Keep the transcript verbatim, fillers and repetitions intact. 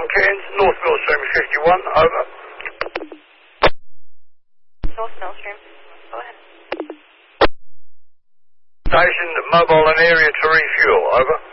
Cairns, North Millstream fifty-one, over. North Millstream, go ahead. Station, mobile and area to refuel, over.